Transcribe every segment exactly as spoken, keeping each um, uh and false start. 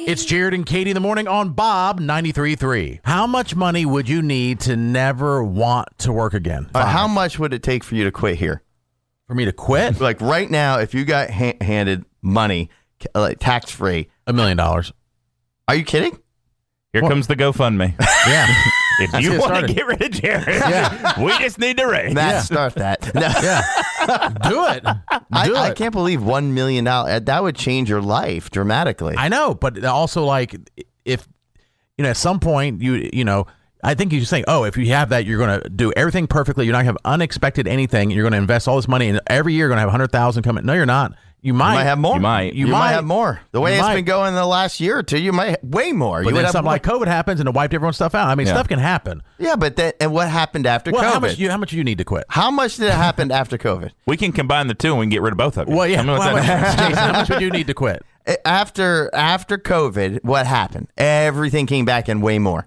It's Jared and Katie in the morning on Bob ninety-three point three. How much money would you need to never want to work again? Uh, how much would it take for you to quit here? For me to quit? Like right now, if you got ha- handed money, like tax free, a million dollars. Are you kidding? Here what? comes the GoFundMe. Yeah. If you want to get rid of Jared, yeah. we just need to raise. Matt, yeah. start that. No. Yeah. Do it. Do I, it. I can't believe one million dollars. That would change your life dramatically. I know, but also, like, if, you know, at some point, you, you know, I think you're saying, oh, if you have that, you're going to do everything perfectly. You're not going to have unexpected anything. You're going to invest all this money, and every year you're going to have one hundred thousand coming. No, you're not. You might. You might have more. You might. You, you might. might have more. The way it's might. been going the last year or two, you might have way more. But you then would something have like COVID happens and it wiped everyone's stuff out. I mean, yeah. stuff can happen. Yeah, but then, and what happened after well, COVID? How much, you, how much do you need to quit? How much did it happen after COVID? We can combine the two and we can get rid of both of you. Well, yeah. Well, how much, Jason, how much would you need to quit? After, after COVID, what happened? Everything came back and way more.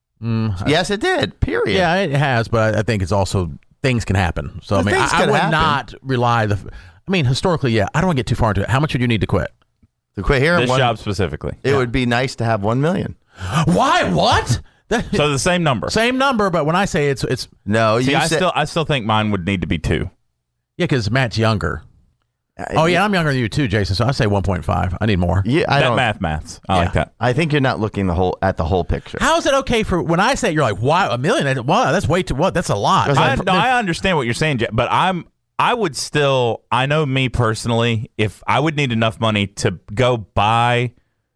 Mm, yes, it did. Period. Yeah, it has, but I think it's also things can happen. So well, I mean, I, I would happen. not rely the. I mean, historically, yeah. I don't want to get too far into it. How much would you need to quit? To quit here, this one, job specifically. It yeah. would be nice to have one million. Why? What? So the same number. Same number, but when I say it's it's no, See, you I said, still I still think mine would need to be two. Yeah, because Matt's younger. Uh, oh yeah, I'm younger than you too, Jason. So I say one point five. I need more. Yeah, I that don't. math, maths. I yeah. like that. I think you're not looking the whole at the whole picture. How is it okay for when I say it, you're like, wow, a million? Wow, that's way too. What? That's a lot. I, no, I understand what you're saying, but I'm. I would still. I know me personally. If I would need enough money to go buy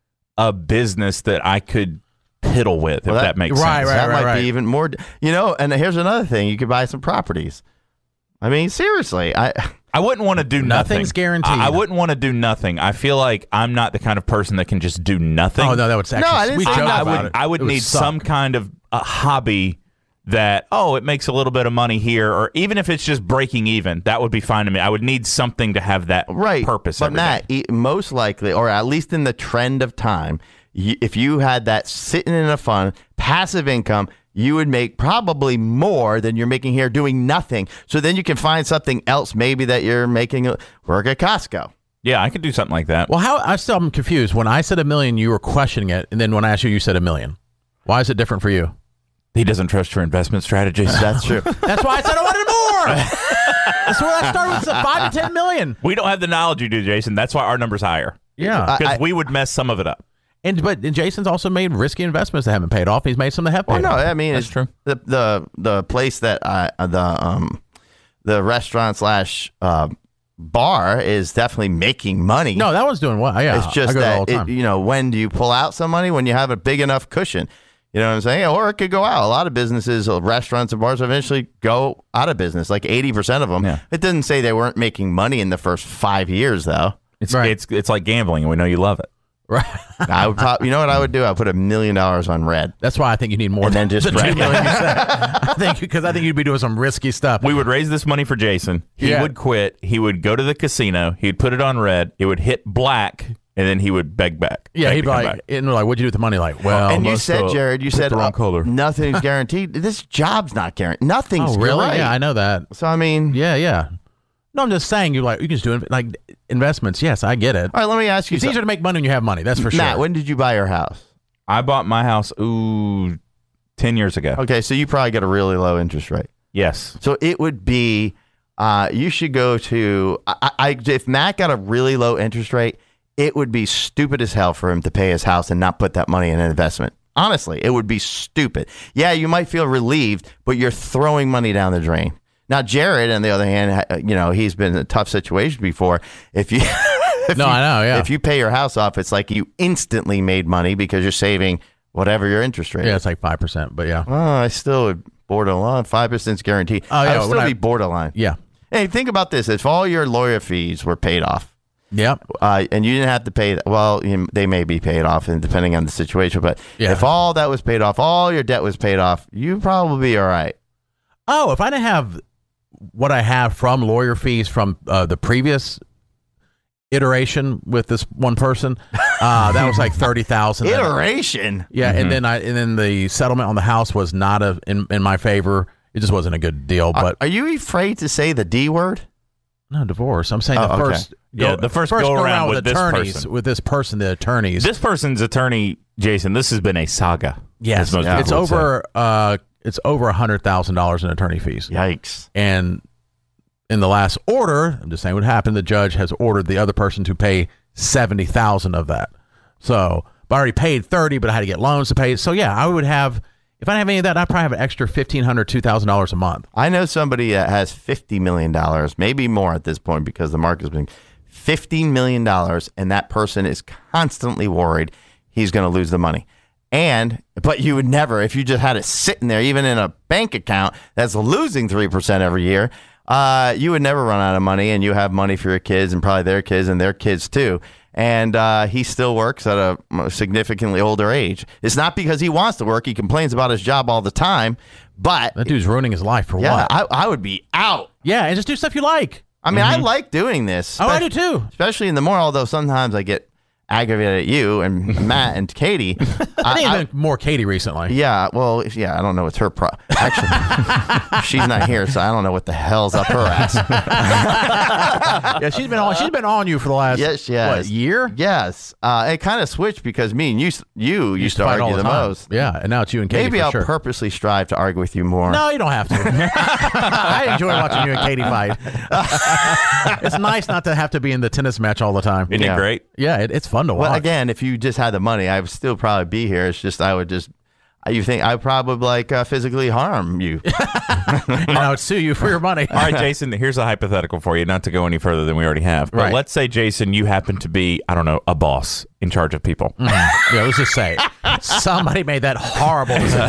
a business that I could piddle with, well, if that, that makes right, sense, right, that right, might right. be even more. You know, and here's another thing: you could buy some properties. I mean, seriously, I. I wouldn't want to do nothing. Nothing's guaranteed. I, I wouldn't want to do nothing. I feel like I'm not the kind of person that can just do nothing. Oh no, that would actually. No, I didn't we say joke that. about I would. it. I would It need suck. some kind of a hobby that, oh, it makes a little bit of money here, or even if it's just breaking even, that would be fine to me. I would need something to have that right. purpose. But every Matt, day. e- most likely, or at least in the trend of time, y- if you had that sitting in a fund, passive income, you would make probably more than you're making here doing nothing. So then you can find something else, maybe that you're making work at Costco. Yeah, I could do something like that. Well, how I still am confused. When I said a million, you were questioning it, and then when I asked you, you said a million. Why is it different for you? He doesn't trust your investment strategies. That's true. That's why I said I wanted more. That's where I started with five to ten million. We don't have the knowledge you do, Jason. That's why our number's higher. Yeah, because we would mess some of it up. And but and Jason's also made risky investments that haven't paid off. He's made some that have paid Well, no, off. I mean That's it's true. The the the place that I the um the restaurant slash uh, bar is definitely making money. No, that one's doing well. Yeah, it's just I go there all that the time. it, you know, when do you pull out some money? When you have a big enough cushion. You know what I'm saying? Or it could go out. A lot of businesses, uh, restaurants and bars eventually go out of business, like eighty percent of them. Yeah. It doesn't say they weren't making money in the first five years, though. It's Right. it's it's like gambling, and we know you love it. Right. I would probably, you know what I would do? I'd put a million dollars on red. That's why I think you need more And than then just the two spread. million you said. I think because I think you'd be doing some risky stuff. We would raise this money for Jason. He Yeah. would quit. He would go to the casino. He'd put it on red. It would hit black, and then he would beg back. yeah, beg he'd to be come like, back. and we're like, what'd you do with the money? Like, well, and you must, said, uh, Jared, you pick said the wrong uh, color. nothing's guaranteed. This job's not guaranteed. Nothing's oh really? right. Yeah, I know that. So, I mean, Yeah, yeah. No, I'm just saying you like you can just do it like investments. Yes, I get it. all right, let me ask you It's something. easier to make money when you have money. That's for sure. Matt, when did you buy your house? I bought my house, ooh, ten years ago. Okay, so you probably get a really low interest rate. Yes. So it would be, uh, you should go to, I, I, if Matt got a really low interest rate, it would be stupid as hell for him to pay his house and not put that money in an investment. Honestly, it would be stupid. Yeah, you might feel relieved, but you're throwing money down the drain. Now, Jared, on the other hand, you know, he's been in a tough situation before. If you, if No, you, I know, yeah. If you pay your house off, it's like you instantly made money because you're saving whatever your interest rate Yeah, is. it's like five percent, but yeah. Oh, I still would borderline. five percent is guaranteed. Oh, yeah, I would still when I- be borderline. Yeah. Hey, think about this. If all your lawyer fees were paid off, Yep. uh, and you didn't have to pay, well, you, they may be paid off and depending on the situation, but Yeah. if all that was paid off, all your debt was paid off, you'd probably be all right. Oh, if I didn't have what I have from lawyer fees from uh, the previous iteration with this one person, uh, that was like thirty thousand. Iteration? Yeah, Mm-hmm. and then I and then the settlement on the house was not a in, in my favor. It just wasn't a good deal. But Are, are you afraid to say the D word? no divorce. I'm saying Oh, the okay. first Yeah, the first go around with this attorneys, person. with this person, the attorneys. This person's attorney, Jason. This has been a saga. Yes, as most it's people would say. over. Uh, it's over a hundred thousand dollars in attorney fees. Yikes. And in the last order, I'm just saying what happened. The judge has ordered the other person to pay seventy thousand of that. So, but I already paid thirty, but I had to get loans to pay. So yeah, I would have. If I didn't have any of that, I'd probably have an extra fifteen hundred, two thousand dollars a month. I know somebody that has fifty million dollars, maybe more at this point because the market's been fifteen million dollars, and that person is constantly worried he's going to lose the money. And, but you would never, if you just had it sitting there, even in a bank account that's losing three percent every year, uh, you would never run out of money, and you have money for your kids and probably their kids and their kids too. And uh, he still works at a significantly older age. It's not because he wants to work. He complains about his job all the time. But that dude's ruining his life for yeah, what? I, I would be out. Yeah, and just do stuff you like. I mean, mm-hmm. I like doing this. Oh, I do too. Especially in the morning, although sometimes I get aggravated at you and Matt and Katie. I think I've been more Katie recently. Yeah, well, yeah, I don't know what's her pro. Actually, she's not here, so I don't know what the hell's up her ass. Yeah, she's been on. She's been on you for the last yes, yes. what, year. Yes, uh, it kind of switched because me and you, you used to fight argue all the, the time. most. Yeah, and now it's you and Katie. Maybe for I'll sure. purposely strive to argue with you more. No, you don't have to. I enjoy watching you and Katie fight. It's nice not to have to be in the tennis match all the time. Isn't Yeah. it great? Yeah, it, it's fun to watch. Well, again, if you just had the money, I would still probably be here. It's just I would just. You think I would probably like uh, physically harm you? And I would sue you for your money. All right, Jason, here's a hypothetical for you, not to go any further than we already have. But Right. let's say, Jason, you happen to be, I don't know, a boss in charge of people. Mm. Yeah, let's just say it. Somebody made that horrible decision.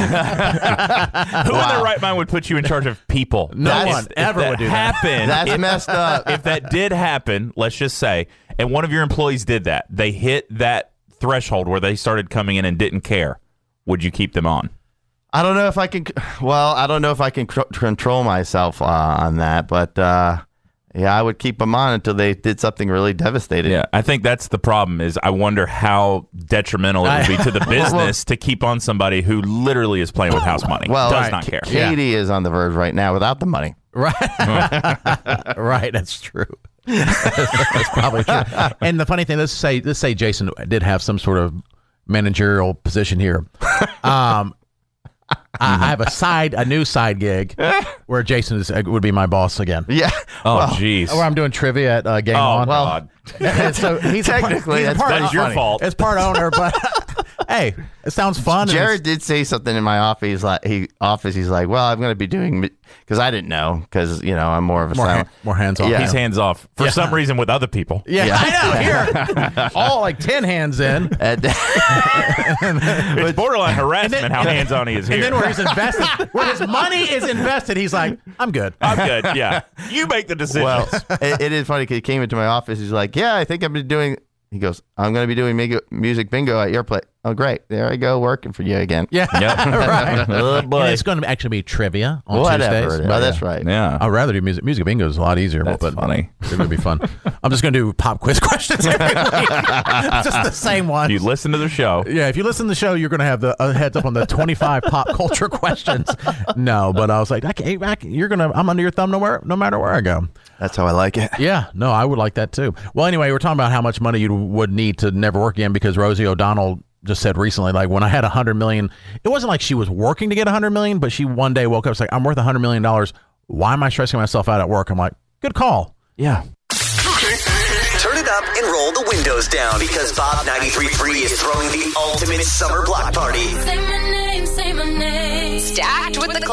Who in their right mind would put you in charge of people? No That one is- if ever that would do that. happened, That's if, messed up. if that did happen, let's just say, and one of your employees did that, they hit that threshold where they started coming in and didn't care, would you keep them on? I don't know if I can. Well, I don't know if I can c- control myself uh, on that, but uh, yeah, I would keep them on until they did something really devastating. Yeah, I think that's the problem. Is I wonder how detrimental it would be to the business to keep on somebody who literally is playing with house money. Well, does right. not care. Katie is on the verge right now without the money. Right. Right. That's true. That's probably true. And the funny thing, let's say, let's say Jason did have some sort of managerial position here. Um, I I have a side, a new side gig where Jason is, would be my boss again. Yeah. Oh, Well, jeez. Where I'm doing trivia at uh, Game Oh, On. well, God. And so he's a part- Technically, he's a that's- part, that That's your funny. fault. It's part owner, but hey, it sounds fun. and Jared it's- did say something in my office. He's like, he office. He's like, well, I'm going to be doing because I didn't know because you know I'm more of a more, silent. ha- more hands on. Yeah. He's hands off for Yeah. some reason with other people. Yeah, Yeah. I know. Here, all like ten hands in, And- It's borderline harassment how hands on he is here. and then where he's invested, where his money is invested, he's like, "I'm good." I'm good. Yeah, you make the decision. well, it, it is funny because he came into my office. He's like, yeah, I think I've been doing. He goes, I'm going to be doing mig- music bingo at your place. Oh, great. There I go, working for you again. Yeah, Yep. right. Oh, boy. And it's going to actually be trivia on Whatever. Tuesdays. It is. Oh, that's right. Yeah. I'd rather do music. Music bingo is a lot easier, That's but funny. It's going to be fun. I'm just going to do pop quiz questions every week. Just the same ones. You listen to the show. Yeah, if you listen to the show, you're going to have the uh, heads up on the twenty-five pop culture questions. No, but I was like, I can't, I can't, you're going to, I'm under your thumb no, where, no matter where I go. That's how I like it. Yeah, no, I would like that too. Well, anyway, we're talking about how much money you would need to never work again because Rosie O'Donnell just said recently, like when I had a hundred million, it wasn't like she was working to get a hundred million, but she one day woke up, was like, I'm worth a hundred million dollars. Why am I stressing myself out at work? I'm like, good call. Yeah. Turn it up and roll the windows down because Bob ninety-three point three is throwing the ultimate summer block party. Say my name, say my name. Stacked with the